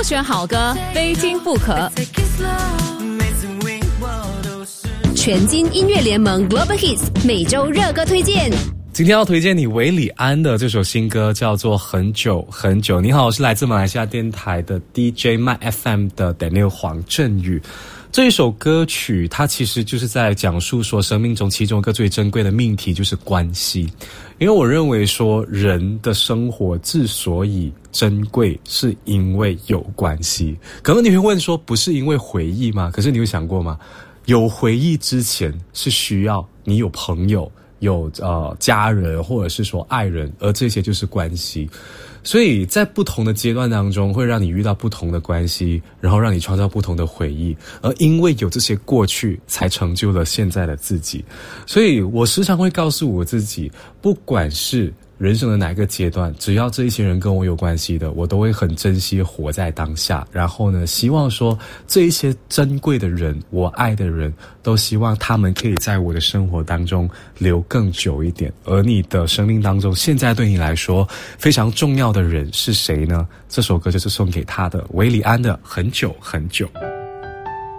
选好歌，非听不可。全金音乐联盟 Global Hits 每周热歌推荐。 今天要推荐你韦礼安的这首新歌，叫做《很久很久》。你好，我是来自马来西亚电台的 DJ My FM 的 Daniel 黄振宇。这一首歌曲，它其实就是在讲述说，生命中其中一个最珍贵的命题就是关系。因为我认为说，人的生活之所以珍贵，是因为有关系。可能你会问说，不是因为回忆吗？可是你有想过吗？有回忆之前，是需要你有朋友，有家人，或者是说爱人，而这些就是关系。所以在不同的阶段当中，会让你遇到不同的关系，然后让你创造不同的回忆，而因为有这些过去，才成就了现在的自己。所以我时常会告诉我自己，不管是人生的哪一个阶段，只要这一些人跟我有关系的，我都会很珍惜活在当下。然后呢，希望说这一些珍贵的人，我爱的人，都希望他们可以在我的生活当中留更久一点。而你的生命当中，现在对你来说非常重要的人是谁呢？这首歌就是送给他的，韦礼安的《很久很久》。